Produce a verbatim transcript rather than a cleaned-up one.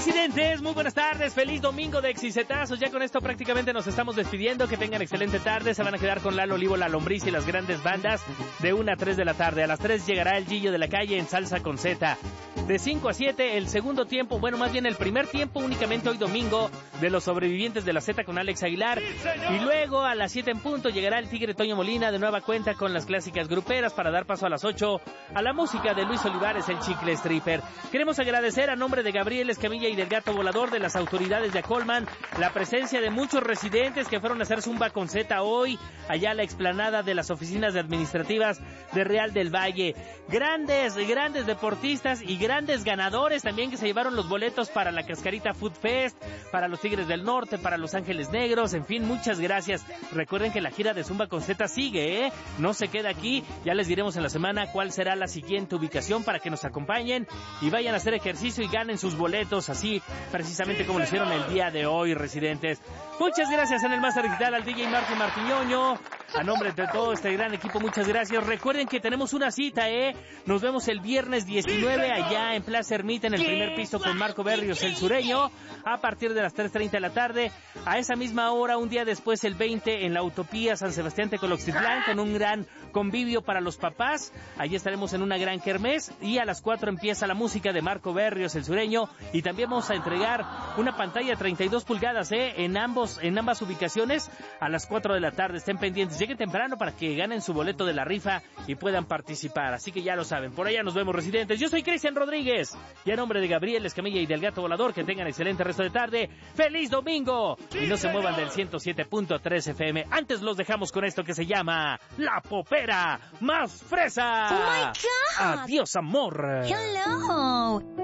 Residentes, muy buenas tardes, feliz domingo de Exicetazos. Ya con esto prácticamente nos estamos despidiendo. Que tengan excelente tarde. Se van a quedar con Lalo Olivo, La Lombriz y las grandes bandas de una a tres de la tarde. A las tres llegará el Gillo de la Calle en Salsa con Z. De cinco a siete el segundo tiempo, bueno, más bien el primer tiempo únicamente hoy domingo, de los sobrevivientes de la Z con Alex Aguilar. Y luego a las siete en punto llegará el Tigre Toño Molina de nueva cuenta con las clásicas gruperas, para dar paso a las ocho a la música de Luis Olivares, el Chicle Stripper. Queremos agradecer a nombre de Gabriel Escamilla y del Gato Volador, de las autoridades de Acolman, la presencia de muchos residentes que fueron a hacer Zumba con Z hoy, allá a la explanada de las oficinas administrativas de Real del Valle. Grandes, grandes deportistas y grandes ganadores también que se llevaron los boletos para la Cascarita Food Fest, para los Tigres del Norte, para los Ángeles Negros, en fin, muchas gracias. Recuerden que la gira de Zumba con Z sigue, ¿eh? No se queda aquí, ya les diremos en la semana cuál será la siguiente ubicación para que nos acompañen y vayan a hacer ejercicio y ganen sus boletos, así precisamente como lo hicieron el día de hoy, residentes. Muchas gracias en el Master Digital al D J Martín Martiñoño. A nombre de todo este gran equipo, muchas gracias. Recuerden que tenemos una cita, ¿eh? Nos vemos el viernes diecinueve allá en Plaza Ermita, en el primer piso, con Marco Berrios, el sureño, a partir de las tres treinta de la tarde. A esa misma hora, un día después, el veinte, en la Utopía San Sebastián Tecoloxitlán, con un gran convivio para los papás. Allí estaremos en una gran kermés. Y a las cuatro empieza la música de Marco Berrios, el sureño. Y también vamos a entregar una pantalla de treinta y dos pulgadas, ¿eh? En ambos, en ambas ubicaciones, a las cuatro de la tarde. Estén pendientes. Lleguen temprano para que ganen su boleto de la rifa y puedan participar, así que ya lo saben. Por allá nos vemos, residentes. Yo soy Cristian Rodríguez y a nombre de Gabriel Escamilla y del Gato Volador, que tengan excelente resto de tarde. ¡Feliz domingo! Y no se muevan del ciento siete punto tres F M. Antes los dejamos con esto que se llama La Popera Más Fresa. ¡Oh, my God! ¡Adiós, amor! ¡Hello!